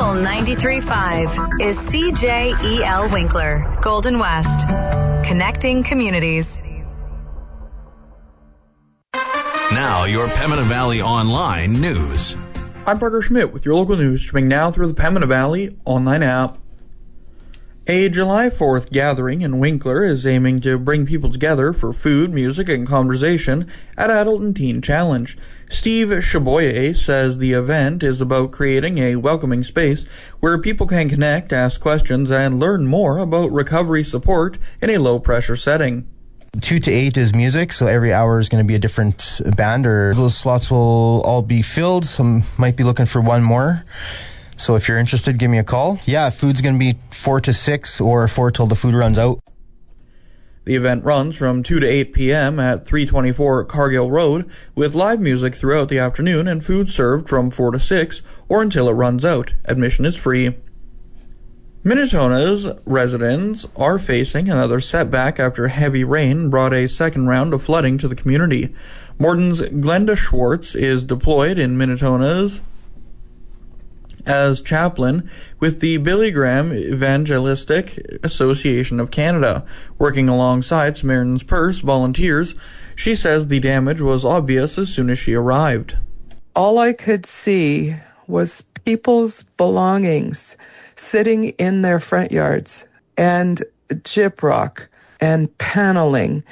Eagle 93.5 is CJEL Winkler, Golden West, connecting communities. Now, your Pembina Valley Online news. I'm Parker Schmidt with your local news, streaming now through the Pembina Valley Online app. A July 4th gathering in Winkler is aiming to bring people together for food, music, and conversation at Adult and Teen Challenge. Steve Chaboyer says the event is about creating a welcoming space where people can connect, ask questions, and learn more about recovery support in a low-pressure setting. 2 to 8 is music, so every hour is going to be a different band, or those slots will all be filled. Some might be looking for one more. So if you're interested, give me a call. Yeah, food's going to be 4 to 6 or 4 till the food runs out. The event runs from 2 to 8 p.m. at 324 Cargill Road, with live music throughout the afternoon and food served from 4 to 6 or until it runs out. Admission is free. Minitona's residents are facing another setback after heavy rain brought a second round of flooding to the community. Morton's Glenda Schwartz is deployed in Minitona's as chaplain with the Billy Graham Evangelistic Association of Canada, working alongside Samaritan's Purse volunteers. She says the damage was obvious as soon as she arrived. All I could see was people's belongings sitting in their front yards, and gyprock and paneling.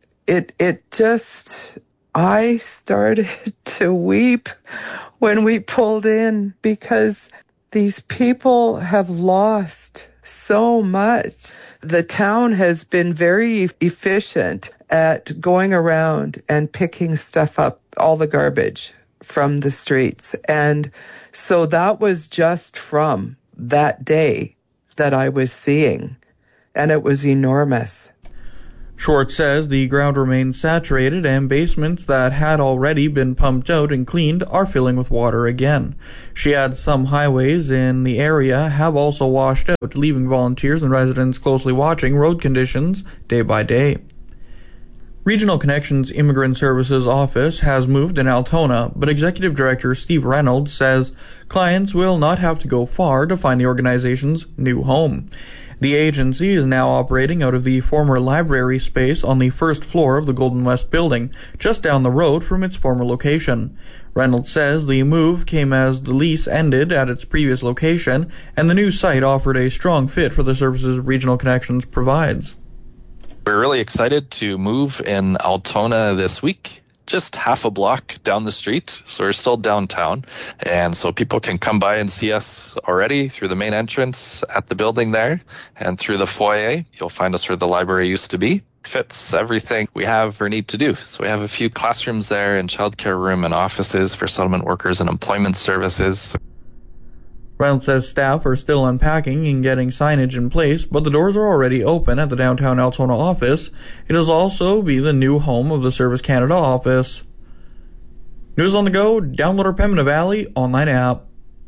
I started to weep when we pulled in, because these people have lost so much. The town has been very efficient at going around and picking stuff up, all the garbage from the streets. And so that was just from that day that I was seeing, and it was enormous. Schwartz says the ground remains saturated and basements that had already been pumped out and cleaned are filling with water again. She adds some highways in the area have also washed out, leaving volunteers and residents closely watching road conditions day by day. Regional Connections Immigrant Services Office has moved in Altona, but Executive Director Steve Reynolds says clients will not have to go far to find the organization's new home. The agency is now operating out of the former library space on the first floor of the Golden West building, just down the road from its former location. Reynolds says the move came as the lease ended at its previous location, and the new site offered a strong fit for the services Regional Connections provides. We're really excited to move in Altona this week, just half a block down the street. So we're still downtown. And so people can come by and see us already through the main entrance at the building there, and through the foyer. You'll find us where the library used to be. Fits everything we have or need to do. So we have a few classrooms there, and childcare room and offices for settlement workers and employment services. Reynolds says staff are still unpacking and getting signage in place, but the doors are already open at the downtown Altona office. It will also be the new home of the Service Canada office. News on the go, download our Pembina Valley Online app.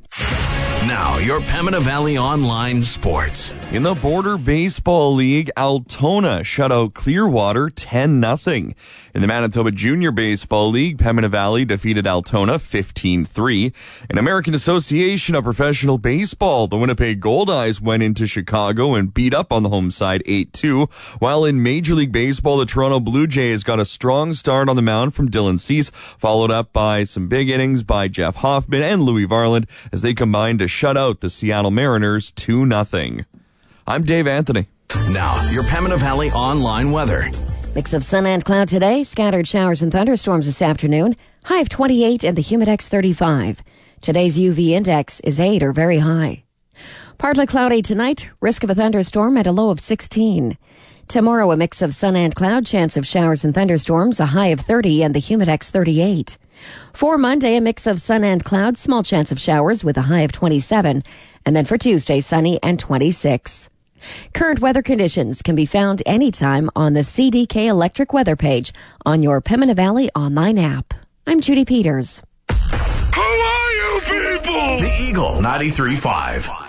Now, your Pembina Valley Online sports. In the Border Baseball League, Altona shut out Clearwater 10-0. In the Manitoba Junior Baseball League, Pembina Valley defeated Altona 15-3. In American Association of Professional Baseball, the Winnipeg Goldeyes went into Chicago and beat up on the home side 8-2. While in Major League Baseball, the Toronto Blue Jays got a strong start on the mound from Dylan Cease, followed up by some big innings by Jeff Hoffman and Louis Varland as they combined to shut out the Seattle Mariners 2-0. I'm Dave Anthony. Now, your Pembina Valley Online weather. Mix of sun and cloud today, scattered showers and thunderstorms this afternoon, high of 28 and the Humidex 35. Today's UV index is 8 or very high. Partly cloudy tonight, risk of a thunderstorm at a low of 16. Tomorrow, a mix of sun and cloud, chance of showers and thunderstorms, a high of 30 and the Humidex 38. For Monday, a mix of sun and cloud, small chance of showers with a high of 27. And then for Tuesday, sunny and 26. Current weather conditions can be found anytime on the CDK Electric Weather page on your Pembina Valley Online app. I'm Judy Peters. Who are you people? The Eagle 93.5.